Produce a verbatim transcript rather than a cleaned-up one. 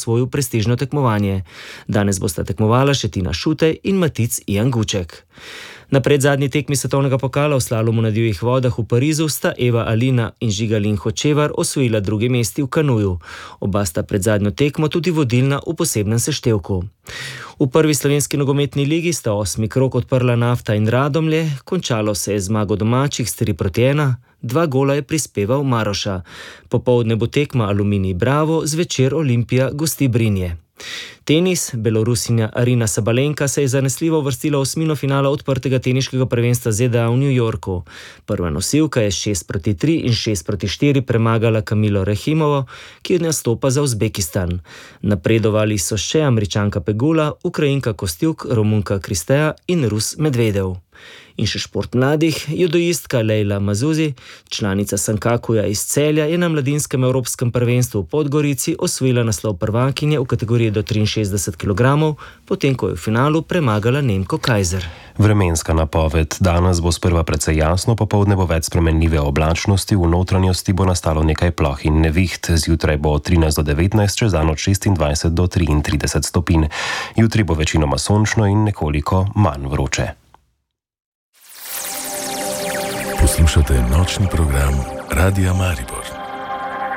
osvojil prestižno tekmovanje. Danes bosta tekmovala še Tina Šutej in Matic Ian Guček. Na predzadnji tekmi svetovnega pokala v slalomu na divjih vodah v Parizu sta Eva Alina in Žigalin Hočevar osvojila drugi mesti v kanuju. Oba sta predzadnjo tekmo tudi vodilna v posebnem seštevku. V prvi slovenski nogometni ligi sta osmi krog odprla Nafta in Radomlje, končalo se je zmago domačih s tri proti ena, dva gola je prispeval Maroša. Popoldne bo tekma Aluminij Bravo, zvečer Olimpija gosti Brinje. Tenis. Belorusinja Arina Sabalenka se je zanesljivo uvrstila v osmino finala odprtega teniškega prvenstva Z D A v New Yorku. Prva nosilka je šest proti tri in šest proti štiri premagala Kamilo Rehimovo, ki nastopa za Uzbekistan. Napredovali so še Američanka Pegula, Ukrajinka Kostjuk, Romunka Kristeja in Rus Medvedev. In še šport mladih. Judoistka Lejla Mazuzi, članica Sankakuja iz Celja, je na mladinskem evropskem prvenstvu v Podgorici osvojila naslov prvakinje v kategoriji do triinšestdeset kilogramov, potem ko je v finalu premagala Nemko Kajzer. Vremenska napoved. Danes bo sprva precej jasno, popoldne bo več spremenljive oblačnosti, v notranjosti bo nastalo nekaj ploh in neviht. Zjutraj bo od trinajst do devetnajst, čez dan od šestindvajset do triintrideset stopinj. Jutri bo večinoma sončno in nekoliko manj vroče. Poslušate nočni program Radia Maribor.